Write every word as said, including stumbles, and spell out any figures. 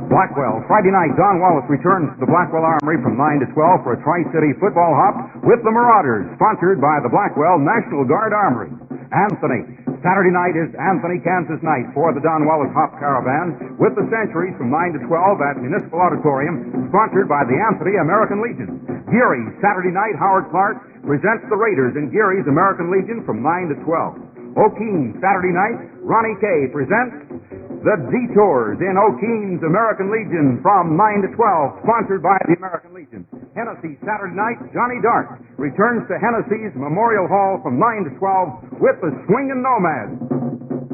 Blackwell. Friday night, Don Wallace returns to the Blackwell Armory from nine to twelve for a Tri-City football hop with the Marauders, sponsored by the Blackwell National Guard Armory. Anthony. Saturday night is Anthony, Kansas night for the Don Wallace Hop Caravan with the Centuries from nine to twelve at Municipal Auditorium, sponsored by the Anthony American Legion. Geary. Saturday night, Howard Clark presents the Raiders in Geary's American Legion from nine to twelve. O'Keene. Saturday night, Ronnie Kay presents the Detours in O'Keene's American Legion from nine to twelve, sponsored by the American Legion. Hennessy. Saturday night, Johnny Dark returns to Hennessy's Memorial Hall from nine to twelve with the Swingin' Nomads.